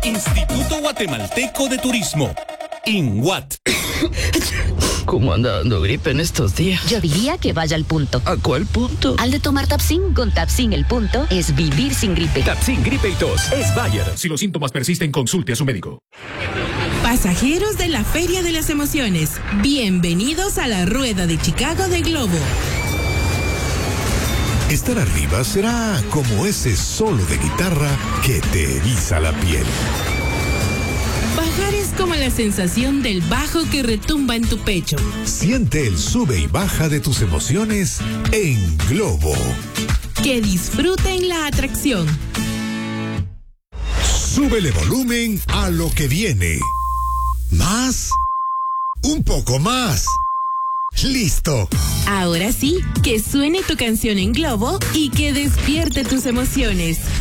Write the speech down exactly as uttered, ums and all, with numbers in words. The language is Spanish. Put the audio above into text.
Instituto Guatemalteco de Turismo. INGUAT. ¿Cómo anda dando gripe en estos días? Yo diría que vaya al punto. ¿A cuál punto? Al de tomar Tapsin. Con Tapsin el punto es vivir sin gripe. Tapsin gripe y tos es Bayer. Si los síntomas persisten, consulte a su médico. Pasajeros de la Feria de las Emociones, bienvenidos a la Rueda de Chicago de Globo. Estar arriba será como ese solo de guitarra que te eriza la piel. Bajar es como la sensación del bajo que retumba en tu pecho. Siente el sube y baja de tus emociones en Globo. Que disfruten la atracción. Súbele volumen a lo que viene. Más. Un poco más. ¡Listo! Ahora sí, que suene tu canción en Globo y que despierte tus emociones.